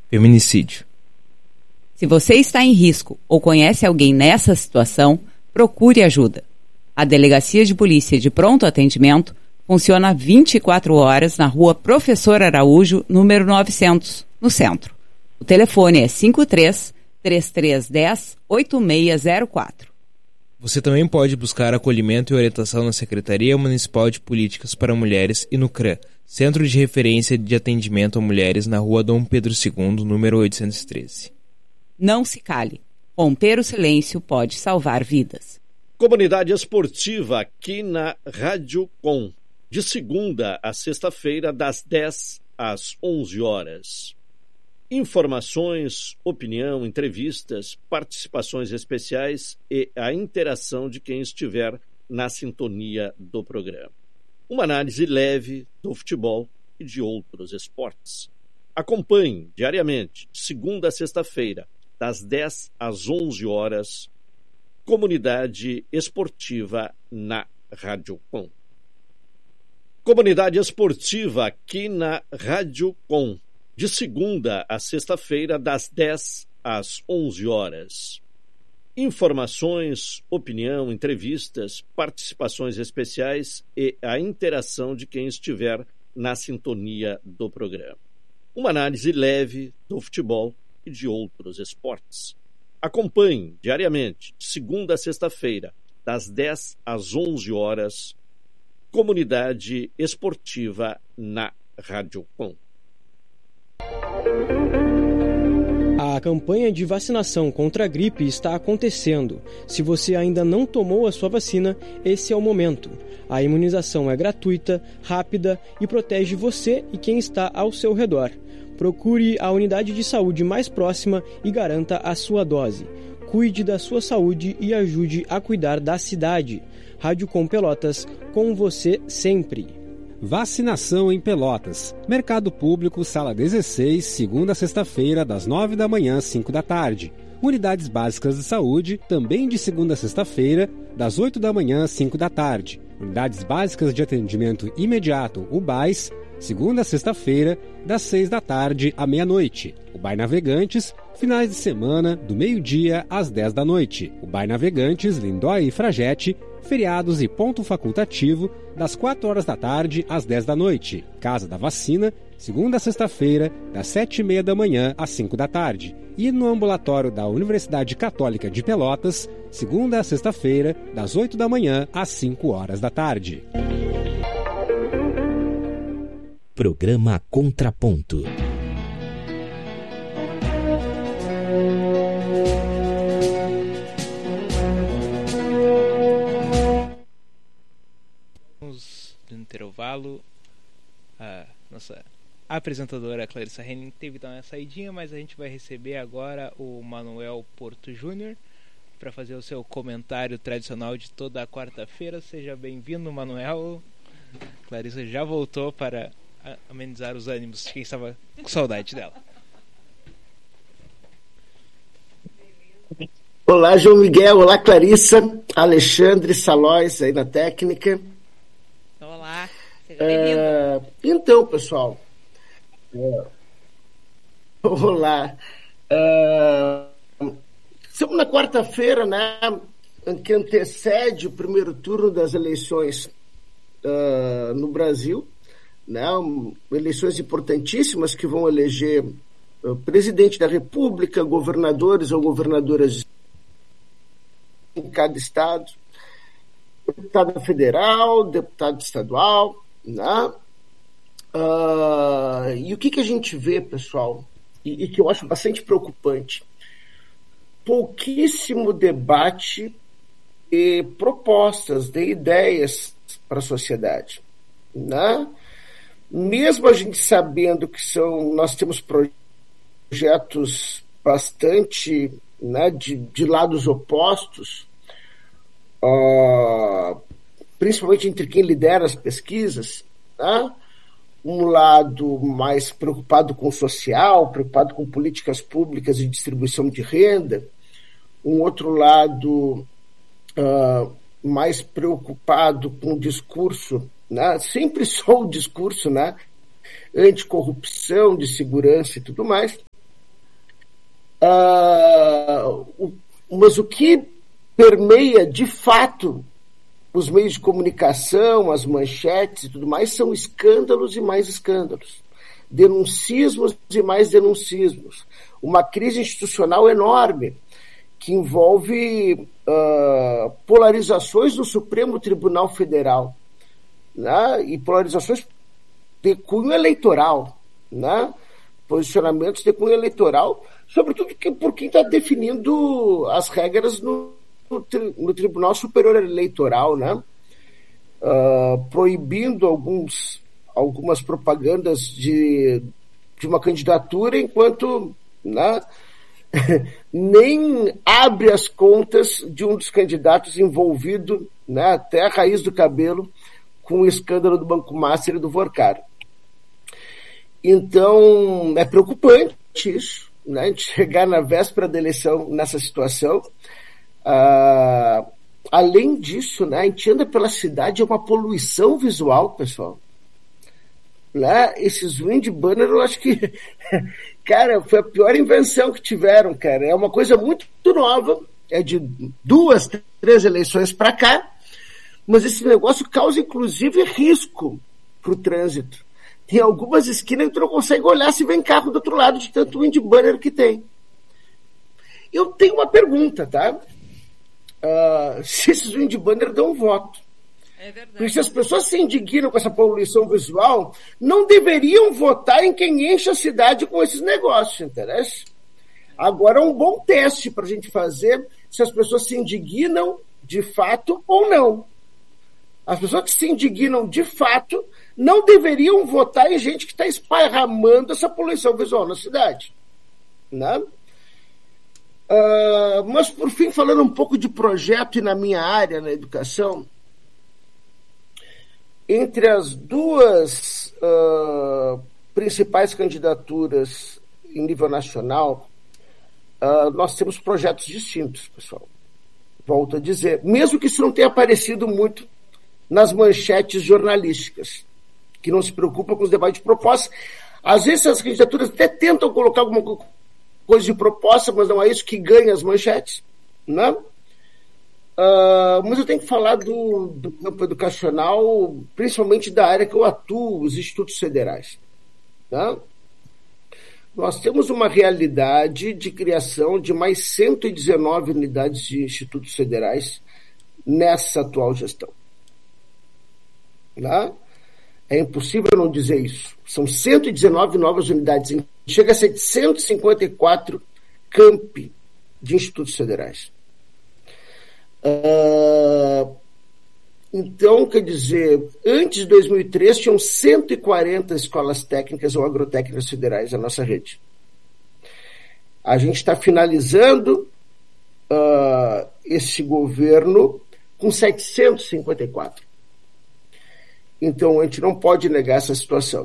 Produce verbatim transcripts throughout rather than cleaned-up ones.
feminicídio. Se você está em risco ou conhece alguém nessa situação, procure ajuda. A Delegacia de Polícia de Pronto Atendimento funciona vinte e quatro horas na Rua Professor Araújo, número novecentos, no centro. O telefone é cinco três, três três um zero, oito seis zero quatro. Você também pode buscar acolhimento e orientação na Secretaria Municipal de Políticas para Mulheres e no C R A, Centro de Referência de Atendimento a Mulheres, na Rua Dom Pedro segundo, número oitocentos e treze. Não se cale. Romper o silêncio pode salvar vidas. Comunidade Esportiva aqui na Rádio Com, de segunda a sexta-feira, das dez às onze horas. Informações, opinião, entrevistas, participações especiais e a interação de quem estiver na sintonia do programa. Uma análise leve do futebol e de outros esportes. Acompanhe diariamente, de segunda a sexta-feira, das dez às onze horas, Comunidade Esportiva na Rádio Com. Comunidade Esportiva aqui na Rádio Com, de segunda a sexta-feira, das dez às onze horas. Informações, opinião, entrevistas, participações especiais e a interação de quem estiver na sintonia do programa. Uma análise leve do futebol e de outros esportes. Acompanhe diariamente, de segunda a sexta-feira, das dez às onze horas, Comunidade Esportiva na Rádio Com. A campanha de vacinação contra a gripe está acontecendo. Se você ainda não tomou a sua vacina, esse é o momento. A imunização é gratuita, rápida e protege você e quem está ao seu redor. Procure a unidade de saúde mais próxima e garanta a sua dose. Cuide da sua saúde e ajude a cuidar da cidade. Rádio Com Pelotas, com você sempre. Vacinação em Pelotas. Mercado Público, sala dezesseis, segunda a sexta-feira, das nove da manhã às cinco da tarde. Unidades Básicas de Saúde, também de segunda a sexta-feira, das oito da manhã às cinco da tarde. Unidades Básicas de Atendimento Imediato, U B A S, segunda a sexta-feira, das seis da tarde à meia-noite. O B A I Navegantes, finais de semana, do meio-dia às dez da noite. O B A I Navegantes, Lindóia e Fragete, feriados e ponto facultativo, das quatro horas da tarde às dez da noite. Casa da Vacina, segunda a sexta-feira, das sete e meia da manhã às cinco da tarde. E no ambulatório da Universidade Católica de Pelotas, segunda a sexta-feira, das oito da manhã às cinco horas da tarde. Programa Contraponto. Do intervalo, a nossa apresentadora Clarissa Henning teve que dar uma saidinha, mas a gente vai receber agora o Manuel Porto Júnior para fazer o seu comentário tradicional de toda a quarta-feira. Seja bem-vindo, Manuel. Clarissa já voltou para amenizar os ânimos de quem estava com saudade dela. Olá, João Miguel. Olá, Clarissa. Alexandre Salóis aí na técnica. Olá, seja bem-vindo. É, então, pessoal. É, olá. É, estamos na quarta-feira, né, que antecede o primeiro turno das eleições uh, no Brasil. Né, eleições importantíssimas que vão eleger o presidente da República, governadores ou governadoras em cada estado, deputado federal, deputado estadual, né? Uh, e o que, que a gente vê, pessoal, e, e que eu acho bastante preocupante, pouquíssimo debate e propostas de ideias para a sociedade, né? Mesmo a gente sabendo que são, nós temos projetos bastante, né, de, de lados opostos, uh, principalmente entre quem lidera as pesquisas, né? Um lado mais preocupado com o social, preocupado com políticas públicas de distribuição de renda, um outro lado uh, mais preocupado com o discurso, né? Sempre só o discurso, né? Anticorrupção, de segurança e tudo mais. Uh, o, mas o que permeia, de fato, os meios de comunicação, as manchetes e tudo mais, são escândalos e mais escândalos. Denuncismos e mais denuncismos. Uma crise institucional enorme, que envolve uh, polarizações no Supremo Tribunal Federal, né? E polarizações de cunho eleitoral, né? Posicionamentos de cunho eleitoral, sobretudo que, por quem está definindo as regras no, no, no Tribunal Superior Eleitoral, né? Uh, proibindo alguns, algumas propagandas de, de uma candidatura, enquanto, né, nem abre as contas de um dos candidatos envolvido, né, até a raiz do cabelo com o escândalo do Banco Master e do Vorcar. Então, é preocupante isso, né, a gente chegar na véspera da eleição nessa situação. Uh, além disso, né, a gente anda pela cidade, é uma poluição visual, pessoal. Né? Esses wind banner, eu acho que, cara, foi a pior invenção que tiveram, cara. É uma coisa muito nova, é de duas, três eleições para cá, mas esse negócio causa, inclusive, risco para o trânsito. Tem algumas esquinas que tu não consegue olhar se vem carro do outro lado de tanto wind banner que tem. Eu tenho uma pergunta, tá? Uh, se esses wind banner dão voto. É verdade. Porque se as pessoas se indignam com essa poluição visual, não deveriam votar em quem enche a cidade com esses negócios, interessa? Agora é um bom teste para a gente fazer se as pessoas se indignam de fato ou não. As pessoas que se indignam de fato não deveriam votar em gente que está esparramando essa poluição visual na cidade. Né? Uh, mas, por fim, falando um pouco de projeto e na minha área, na educação, entre as duas uh, principais candidaturas em nível nacional, uh, nós temos projetos distintos, pessoal. Volto a dizer, mesmo que isso não tenha aparecido muito nas manchetes jornalísticas, que não se preocupam com os debates de propostas. Às vezes as candidaturas até tentam colocar alguma coisa de proposta, mas não é isso que ganha as manchetes, né? Uh, mas eu tenho que falar do, do campo educacional, principalmente da área que eu atuo, os institutos federais. Tá? Nós temos uma realidade de criação de mais cento e dezenove unidades de institutos federais nessa atual gestão. Tá? É impossível não dizer isso. São cento e dezenove novas unidades. Chega a setecentos e cinquenta e quatro campi de institutos federais. Uh, então, quer dizer, antes de dois mil e três tinham cento e quarenta escolas técnicas ou agrotécnicas federais na nossa rede. A gente está finalizando uh, esse governo com setecentos e cinquenta e quatro. Então, a gente não pode negar essa situação.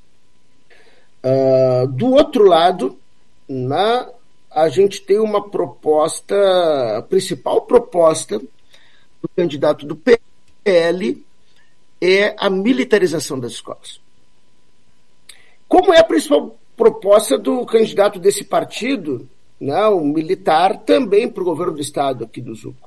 Uh, do outro lado, na a gente tem uma proposta, a principal proposta do candidato do P L é a militarização das escolas. Como é a principal proposta do candidato desse partido, né, o militar, também para o governo do estado aqui do Zuco?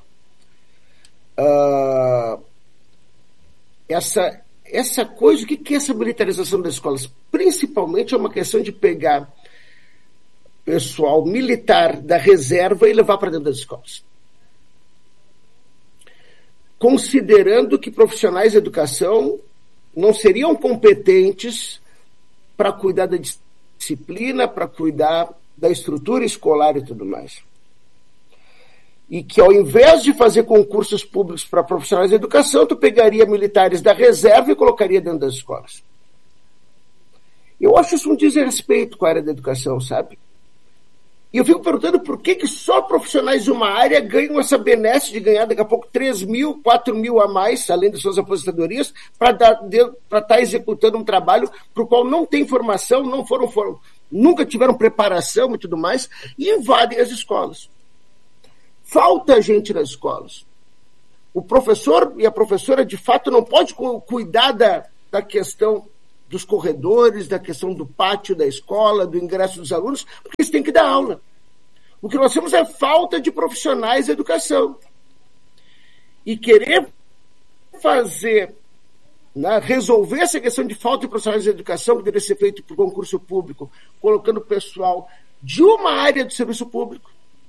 Uh, essa, essa coisa, o que é essa militarização das escolas? Principalmente é uma questão de pegar pessoal militar da reserva e levar para dentro das escolas. Considerando que profissionais de educação não seriam competentes para cuidar da disciplina, para cuidar da estrutura escolar e tudo mais. E que ao invés de fazer concursos públicos para profissionais de educação, tu pegaria militares da reserva e colocaria dentro das escolas. Eu acho isso um desrespeito com a área da educação, sabe? E eu fico perguntando por que, que só profissionais de uma área ganham essa benesse de ganhar daqui a pouco três mil, quatro mil a mais, além das suas aposentadorias, para estar executando um trabalho para o qual não tem formação, não foram, foram, nunca tiveram preparação e tudo mais, e invadem as escolas. Falta gente nas escolas. O professor e a professora, de fato, não pode cuidar da, da questão dos corredores, da questão do pátio da escola, do ingresso dos alunos, porque eles têm que dar aula. O que nós temos é falta de profissionais da educação. E querer fazer, né, resolver essa questão de falta de profissionais da educação, que deveria ser feito por concurso público, colocando o pessoal de uma área do serviço público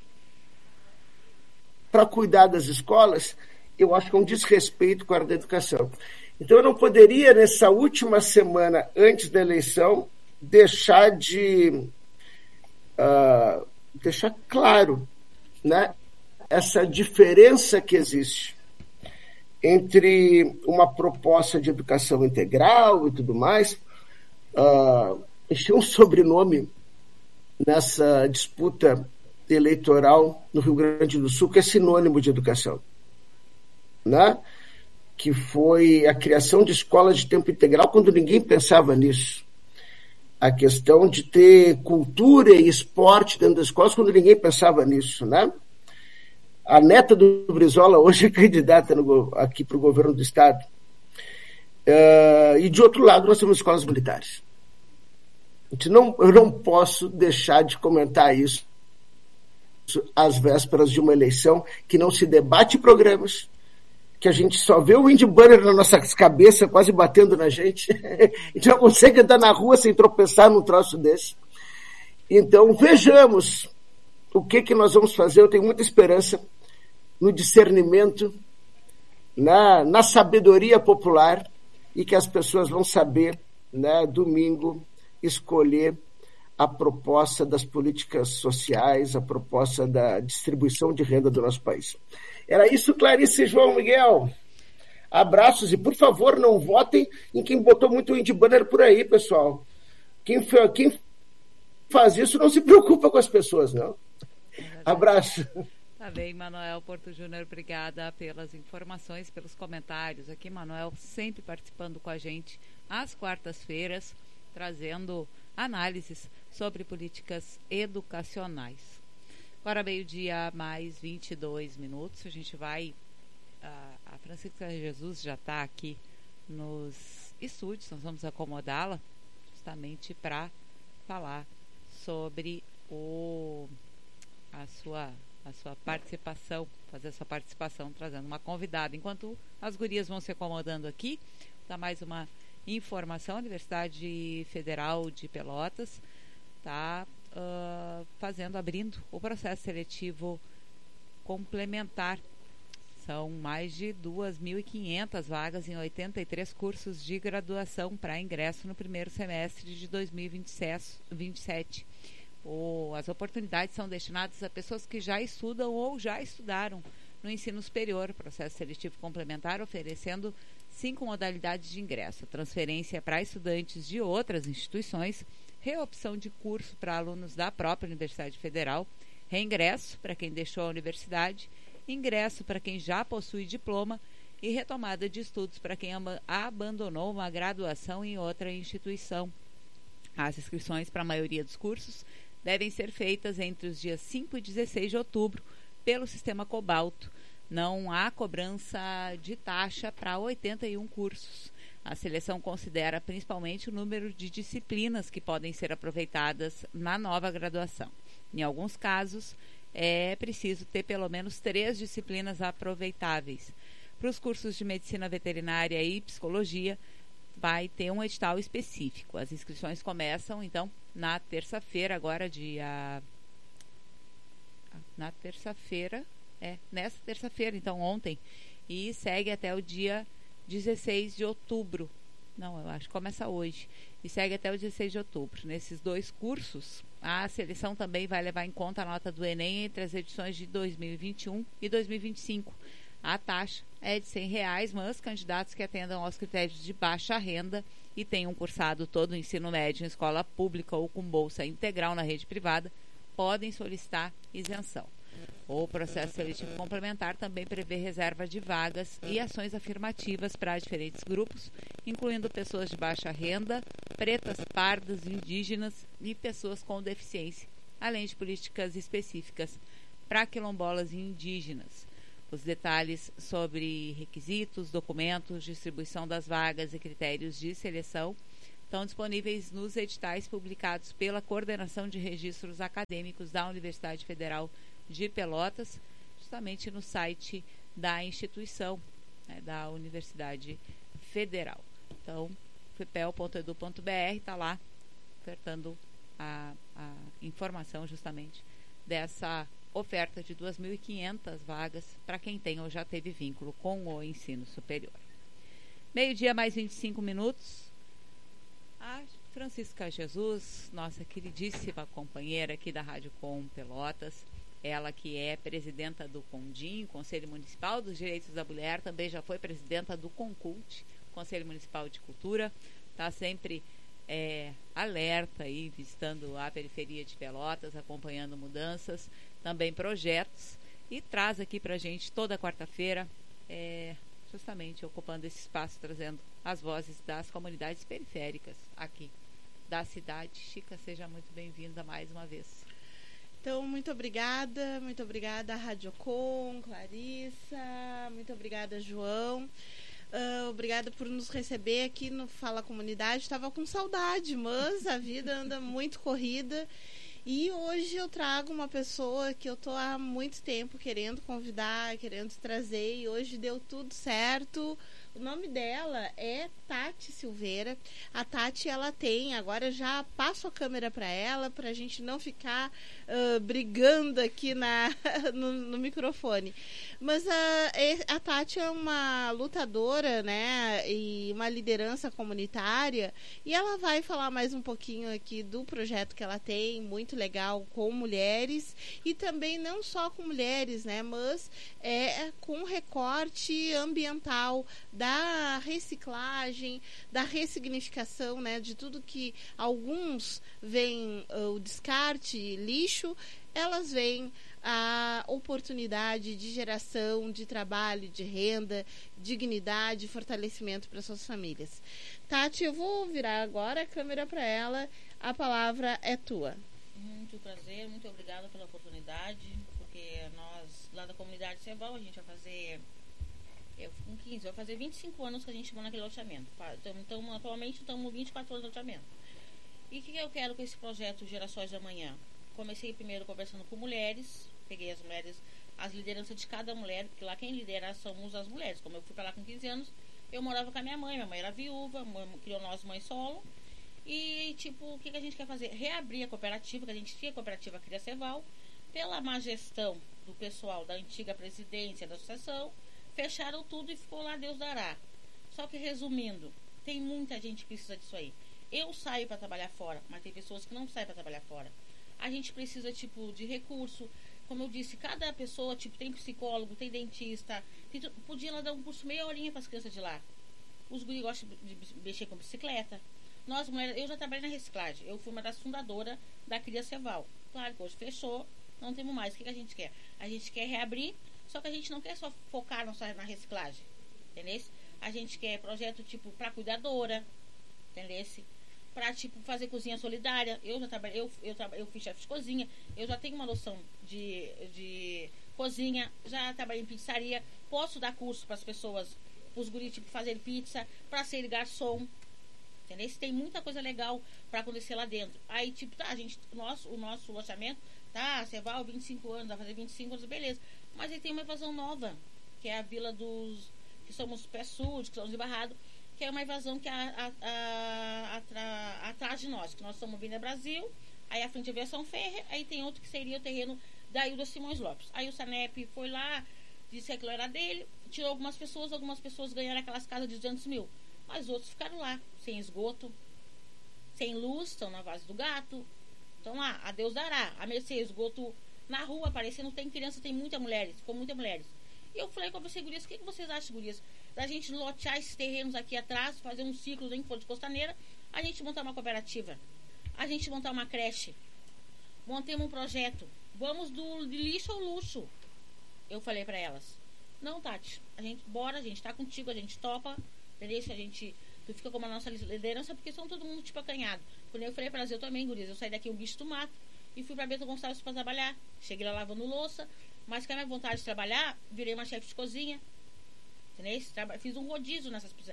para cuidar das escolas, eu acho que é um desrespeito com a área da educação. Então eu não poderia, nessa última semana antes da eleição, deixar de uh, deixar claro, né, essa diferença que existe entre uma proposta de educação integral e tudo mais. Uh, tinha um sobrenome nessa disputa eleitoral no Rio Grande do Sul que é sinônimo de educação, né? Que foi a criação de escolas de tempo integral quando ninguém pensava nisso. A questão de ter cultura e esporte dentro das escolas quando ninguém pensava nisso, né? A neta do Brizola hoje é candidata no, aqui para o governo do estado. Uh, e de outro lado nós temos escolas militares. Não, eu não posso deixar de comentar isso às vésperas de uma eleição que não se debate programas, que a gente só vê o wind banner na nossa cabeça quase batendo na gente. A gente não consegue andar na rua sem tropeçar num troço desse. Então vejamos o que, que nós vamos fazer. Eu tenho muita esperança no discernimento, na, na sabedoria popular, e que as pessoas vão saber, né, domingo, escolher a proposta das políticas sociais, a proposta da distribuição de renda do nosso país. Era isso, Clarice e João Miguel. Abraços e, por favor, não votem em quem botou muito wind banner por aí, pessoal. Quem, quem faz isso não se preocupa com as pessoas, não. Abraço. Tá bem, Manuel Porto Júnior, obrigada pelas informações, pelos comentários aqui. Manuel sempre participando com a gente às quartas-feiras, trazendo análises sobre políticas educacionais. Agora, meio-dia, mais vinte e dois minutos, a gente vai... A, a Francisca Jesus já está aqui nos estúdios, nós vamos acomodá-la justamente para falar sobre o, a, sua, a sua participação, fazer a sua participação trazendo uma convidada. Enquanto as gurias vão se acomodando aqui, dá mais uma informação. A Universidade Federal de Pelotas está uh, fazendo, abrindo o processo seletivo complementar. São mais de duas mil e quinhentas vagas em oitenta e três cursos de graduação para ingresso no primeiro semestre de dois mil e vinte e sete. O, as oportunidades são destinadas a pessoas que já estudam ou já estudaram no ensino superior. Processo seletivo complementar oferecendo cinco modalidades de ingresso: transferência para estudantes de outras instituições, reopção de curso para alunos da própria Universidade Federal, reingresso para quem deixou a universidade, ingresso para quem já possui diploma e retomada de estudos para quem abandonou uma graduação em outra instituição. As inscrições para a maioria dos cursos devem ser feitas entre os dias cinco e dezesseis de outubro pelo sistema Cobalto. Não há cobrança de taxa para oitenta e um cursos. A seleção considera principalmente o número de disciplinas que podem ser aproveitadas na nova graduação. Em alguns casos, é preciso ter pelo menos três disciplinas aproveitáveis. Para os cursos de medicina veterinária e psicologia, vai ter um edital específico. As inscrições começam, então, na terça-feira, agora dia... Na terça-feira... É, nessa terça-feira, então ontem, e segue até o dia dezesseis de outubro. Não, eu acho que começa hoje. E segue até o dezesseis de outubro. Nesses dois cursos, a seleção também vai levar em conta a nota do Enem entre as edições de dois mil e vinte e um e dois mil e vinte e cinco. A taxa é de cem reais, mas candidatos que atendam aos critérios de baixa renda e tenham cursado todo o ensino médio em escola pública ou com bolsa integral na rede privada podem solicitar isenção. O processo seletivo complementar também prevê reserva de vagas e ações afirmativas para diferentes grupos, incluindo pessoas de baixa renda, pretas, pardas, indígenas e pessoas com deficiência, além de políticas específicas para quilombolas e indígenas. Os detalhes sobre requisitos, documentos, distribuição das vagas e critérios de seleção estão disponíveis nos editais publicados pela Coordenação de Registros Acadêmicos da Universidade Federal de Pelotas, justamente no site da instituição, né, da Universidade Federal. Então, fepel ponto edu ponto br está lá, ofertando a, a informação justamente dessa oferta de duas mil e quinhentas vagas para quem tem ou já teve vínculo com o ensino superior. Meio-dia mais vinte e cinco minutos. A Francisca Jesus, nossa queridíssima companheira aqui da Rádio Com Pelotas, ela que é presidenta do CONDIM, Conselho Municipal dos Direitos da Mulher, também já foi presidenta do CONCULT, Conselho Municipal de Cultura, está sempre é, alerta aí, visitando a periferia de Pelotas, acompanhando mudanças, também projetos, e traz aqui para a gente toda quarta-feira, é, justamente ocupando esse espaço, trazendo as vozes das comunidades periféricas aqui da cidade. Chica, seja muito bem-vinda mais uma vez. Então, muito obrigada, muito obrigada à Rádio Com, Clarissa, muito obrigada, João. Uh, obrigada por nos receber aqui no Fala Comunidade. Estava com saudade, mas a vida anda muito corrida. E hoje eu trago uma pessoa que eu estou há muito tempo querendo convidar, querendo trazer, e hoje deu tudo certo. O nome dela é Tati Silveira. A Tati, ela tem, agora já passo a câmera para ela, para a gente não ficar uh, brigando aqui na, no, no microfone. Mas a, a Tati é uma lutadora, né, e uma liderança comunitária, e ela vai falar mais um pouquinho aqui do projeto que ela tem, muito legal, com mulheres, e também não só com mulheres, né, mas é com recorte ambiental, da reciclagem, da ressignificação, né, de tudo que alguns veem uh, o descarte, lixo, elas veem a oportunidade de geração de trabalho, de renda, dignidade, fortalecimento para suas famílias. Tati, eu vou virar agora a câmera para ela, a palavra é tua. Muito prazer, muito obrigada pela oportunidade, porque nós, lá da comunidade Ceval, a gente vai fazer, eu com quinze, vai fazer vinte e cinco anos que a gente mora naquele loteamento. Então, atualmente estamos vinte e quatro anos no loteamento. E o que eu quero com esse projeto Gerações da Manhã? Comecei primeiro conversando com mulheres, peguei as mulheres, as lideranças de cada mulher, porque lá quem lidera somos as mulheres. Como eu fui para lá com quinze anos, eu morava com a minha mãe, minha mãe era viúva, criou nós mãe solo. E, tipo, o que, que a gente quer fazer? Reabrir a cooperativa, que a gente tinha a cooperativa Cria Ceval, pela má gestão do pessoal da antiga presidência da associação, fecharam tudo e ficou lá, Deus dará. Só que, resumindo, tem muita gente que precisa disso aí. Eu saio para trabalhar fora, mas tem pessoas que não saem para trabalhar fora. A gente precisa, tipo, de recurso. Como eu disse, cada pessoa, tipo, tem psicólogo, tem dentista. Tem tu... Podia lá dar um curso meia horinha para as crianças de lá. Os guris gostam de mexer com bicicleta. Nós, mulheres, eu já trabalhei na reciclagem. Eu fui uma das fundadoras da Cria Ceval. Claro que hoje fechou, não temos mais. O que, que a gente quer? A gente quer reabrir, só que a gente não quer só focar só na reciclagem. Entendeu? A gente quer projeto, tipo, para cuidadora. Entendeu? Para, tipo, fazer cozinha solidária. Eu já trabalhei, eu, eu, eu, eu fui chefe de cozinha, eu já tenho uma noção de, de cozinha, já trabalhei em pizzaria, posso dar curso para as pessoas, para os guris, tipo, fazer pizza, para ser garçom, entendeu? Tem muita coisa legal para acontecer lá dentro. Aí, tipo, tá, a gente, o nosso, o nosso loteamento, tá, você vai vinte e cinco anos, vai fazer vinte e cinco anos, beleza. Mas aí tem uma invasão nova, que é a Vila dos, que somos pé sul, que somos de Barrado, que é uma invasão que a, a, a, a, atrás de nós, que nós estamos vindo a Brasil, aí a frente é a Aviação Ferre, aí tem outro que seria o terreno da Hilda Simões Lopes. Aí o Sanep foi lá, disse que aquilo era dele, tirou algumas pessoas, algumas pessoas ganharam aquelas casas de duzentos mil, mas outros ficaram lá, sem esgoto, sem luz, estão na Vase do Gato, estão lá, a Deus dará, a mercê, esgoto na rua, aparecendo, tem criança, tem muitas mulheres, ficou muitas mulheres. E eu falei com vocês, gurias, o que, que vocês acham, gurias? Da gente lotear esses terrenos aqui atrás, fazer um ciclo em Folha de Costaneira, a gente montar uma cooperativa, a gente montar uma creche, montemos um projeto, vamos do de lixo ao luxo. Eu falei pra elas, não, Tati, a gente, bora, a gente tá contigo, a gente topa, entendeu? A gente, tu fica como a nossa liderança, porque são todo mundo tipo acanhado. Quando eu falei pra elas, eu também, gurias, eu saí daqui um bicho do mato e fui pra Bento Gonçalves pra trabalhar. Cheguei lá lavando louça, mas que a minha vontade de trabalhar, virei uma chefe de cozinha. Entendeu? Fiz um rodízio nessas pessoas.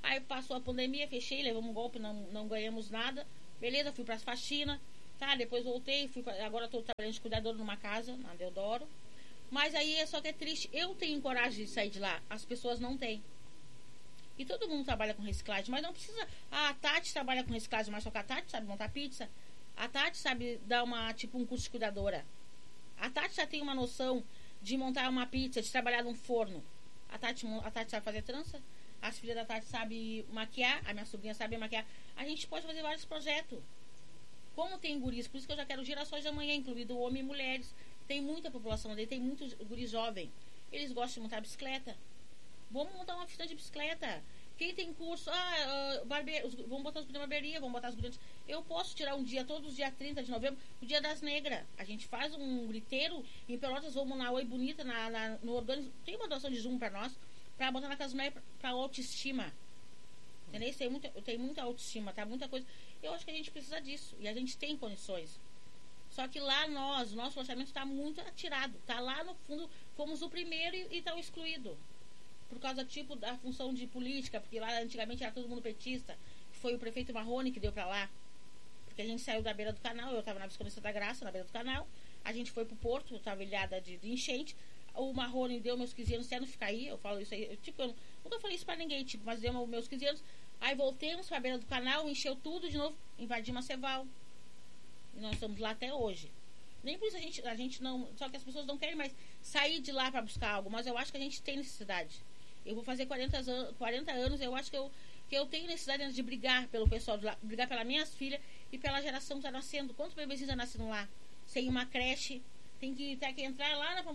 Aí passou a pandemia, fechei, levamos um golpe, não, não ganhamos nada. Beleza, fui pras faxinas, tá? Depois voltei, fui pra, agora estou trabalhando de cuidador numa casa, na Deodoro. Mas aí é só que é triste, eu tenho coragem de sair de lá, as pessoas não têm. E todo mundo trabalha com reciclagem, mas não precisa. Ah, a Tati trabalha com reciclagem, mas só que a Tati sabe montar pizza. A Tati sabe dar uma, tipo, um curso de cuidadora. A Tati já tem uma noção de montar uma pizza, de trabalhar num forno. A Tati, a Tati sabe fazer trança. As filhas da Tati sabem maquiar. A minha sobrinha sabe maquiar. A gente pode fazer vários projetos. Como tem guris, por isso que eu já quero Girassóis da Manhã, incluído homem e mulheres. Tem muita população dele, tem muitos guris jovens. Eles gostam de montar bicicleta. Vamos montar uma oficina de bicicleta. Quem tem curso, ah, uh, barbe... vamos botar os gurias na barbearia, vamos botar os gurias. Eu posso tirar um dia, todos os dias trinta de novembro, o dia das negras. A gente faz um griteiro em Pelotas, vamos na Oi Bonita, na, na, no organismo. Tem uma doação de Zoom pra nós, pra botar na casa mulher pra, pra autoestima. Entendeu? Tem muita, tem muita autoestima, tá? Muita coisa. Eu acho que a gente precisa disso. E a gente tem condições. Só que lá nós, o nosso orçamento está muito atirado. Tá lá no fundo, fomos o primeiro e estão excluído. Por causa, tipo, da função de política, porque lá antigamente era todo mundo petista. Foi o prefeito Marrone que deu pra lá. Porque a gente saiu da beira do canal, eu tava na Visconde da Graça, na beira do canal. A gente foi pro porto, tava ilhada de, de enchente. O Marrone deu meus quinze anos, até não ficar aí, eu falo isso aí. Eu, tipo, eu nunca falei isso pra ninguém, tipo, mas deu meus quinze anos. Aí voltemos pra beira do canal, encheu tudo de novo, invadimos a Ceval. E nós estamos lá até hoje. Nem por isso a gente, a gente não. Só que as pessoas não querem mais sair de lá pra buscar algo, mas eu acho que a gente tem necessidade. Eu vou fazer quarenta anos, eu acho que eu, que eu tenho necessidade de brigar pelo pessoal de lá, brigar pelas minhas filhas e pela geração que está nascendo. Quantos bebezinhos estão nascendo lá? Sem uma creche, tem que ter que entrar lá na